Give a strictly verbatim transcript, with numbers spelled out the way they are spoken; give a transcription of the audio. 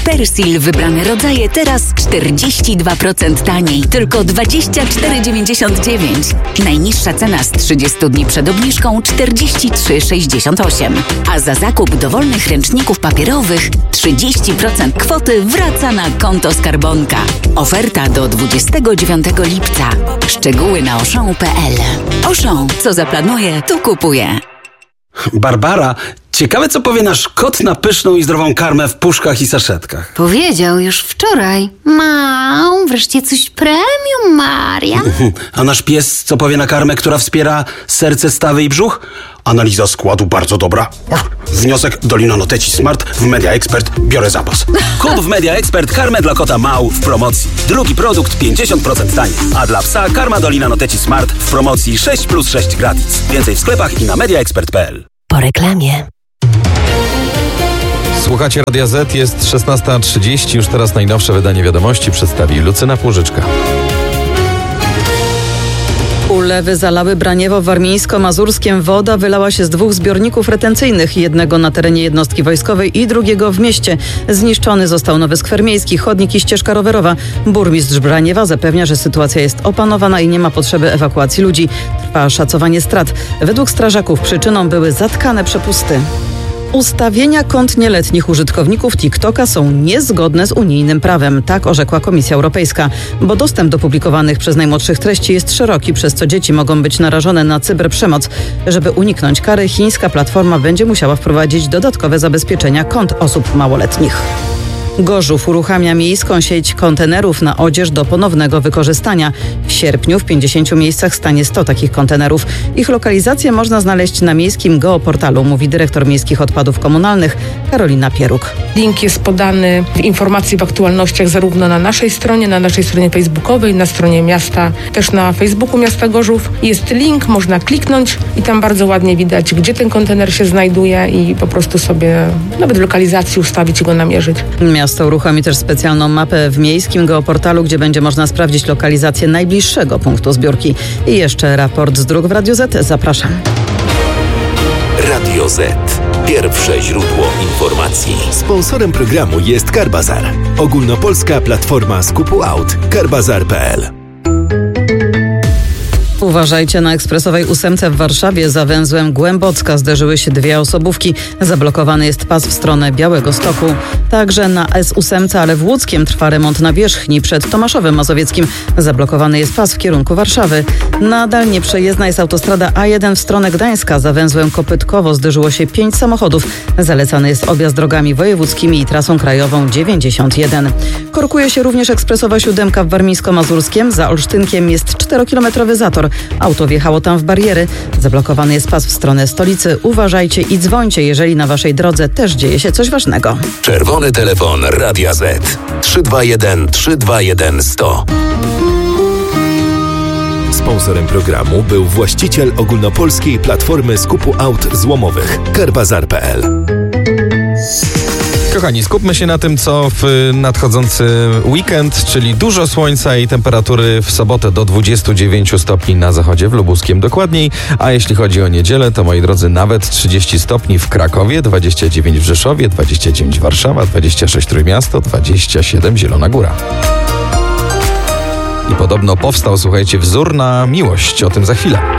Persil wybrane rodzaje teraz czterdzieści dwa procent taniej. Tylko dwadzieścia cztery dziewięćdziesiąt dziewięć. Najniższa cena z trzydziestu dni przed obniżką czterdzieści trzy sześćdziesiąt osiem. A za zakup dowolnych ręczników papierowych trzydzieści procent kwoty wraca na konto skarbonka. Oferta do dwudziestego dziewiątego lipca. Szczegóły na auchan kropka p l. Auchan, co zaplanuje, to kupuje. Barbara, ciekawe co powie nasz kot na pyszną i zdrową karmę w puszkach i saszetkach. Powiedział już wczoraj. Mam, wreszcie coś premium, Maria. A nasz pies co powie na karmę, która wspiera serce, stawy i brzuch? Analiza składu bardzo dobra. Wniosek Dolina Noteci Smart w Media Expert. Biorę zapas. Kup w Media Expert karmę dla kota Mał w promocji. Drugi produkt pięćdziesiąt procent taniej. A dla psa karma Dolina Noteci Smart w promocji sześć plus sześć gratis. Więcej w sklepach i na media expert kropka p l. Po reklamie. Słuchacie Radia Z, jest szesnasta trzydzieści. Już teraz najnowsze wydanie wiadomości przedstawi Lucyna Płużyczka. Ulewy zalały Braniewo w Warmińsko-Mazurskiem. Woda wylała się z dwóch zbiorników retencyjnych, jednego na terenie jednostki wojskowej i drugiego w mieście. Zniszczony został nowy skwer miejski, chodnik i ścieżka rowerowa. Burmistrz Braniewa zapewnia, że sytuacja jest opanowana i nie ma potrzeby ewakuacji ludzi. Trwa szacowanie strat. Według strażaków przyczyną były zatkane przepusty. Ustawienia kont nieletnich użytkowników TikToka są niezgodne z unijnym prawem, tak orzekła Komisja Europejska, bo dostęp do publikowanych przez najmłodszych treści jest szeroki, przez co dzieci mogą być narażone na cyberprzemoc. Żeby uniknąć kary, chińska platforma będzie musiała wprowadzić dodatkowe zabezpieczenia kont osób małoletnich. Gorzów uruchamia miejską sieć kontenerów na odzież do ponownego wykorzystania. W sierpniu w pięćdziesięciu miejscach stanie sto takich kontenerów. Ich lokalizację można znaleźć na miejskim geoportalu, mówi dyrektor miejskich odpadów komunalnych Karolina Pieruk. Link jest podany w informacji w aktualnościach zarówno na naszej stronie, na naszej stronie facebookowej, na stronie miasta, też na Facebooku miasta Gorzów. Jest link, można kliknąć i tam bardzo ładnie widać, gdzie ten kontener się znajduje i po prostu sobie nawet w lokalizacji ustawić i go namierzyć. Miasto uruchomi też specjalną mapę w miejskim geoportalu, gdzie będzie można sprawdzić lokalizację najbliższego punktu zbiórki. I jeszcze raport z dróg w Radiu Z. Zapraszam. Radio Z. Pierwsze źródło informacji. Sponsorem programu jest Carbazar. Ogólnopolska platforma skupu aut. carbazar kropka p l. Uważajcie, na ekspresowej ósemce w Warszawie za węzłem Głębocka zderzyły się dwie osobówki. Zablokowany jest pas w stronę Białegostoku. Także na S osiem, ale w Łódzkiem trwa remont nawierzchni przed Tomaszowem Mazowieckim. Zablokowany jest pas w kierunku Warszawy. Nadal nieprzejezdna jest autostrada A jeden w stronę Gdańska. Za węzłem Kopytkowo zderzyło się pięć samochodów. Zalecany jest objazd drogami wojewódzkimi i trasą krajową dziewięćdziesiąt jeden. Korkuje się również ekspresowa siódemka w Warmińsko-Mazurskiem. Za Olsztynkiem jest czterokilometrowy zator. Auto wjechało tam w bariery. Zablokowany jest pas w stronę stolicy. Uważajcie i dzwońcie, jeżeli na waszej drodze też dzieje się coś ważnego. Czerwony telefon Radia Z. trzy dwa jeden trzy dwa jeden sto. Sponsorem programu był właściciel ogólnopolskiej platformy skupu aut złomowych carbazar kropka p l. Kochani, skupmy się na tym, co w nadchodzący weekend, czyli dużo słońca i temperatury w sobotę do dwudziestu dziewięciu stopni na zachodzie, w Lubuskiem dokładniej, a jeśli chodzi o niedzielę, to moi drodzy, nawet trzydzieści stopni w Krakowie, dwadzieścia dziewięć w Rzeszowie, dwadzieścia dziewięć Warszawa, dwadzieścia sześć Trójmiasto, dwadzieścia siedem Zielona Góra. I podobno powstał, słuchajcie, wzór na miłość, o tym za chwilę.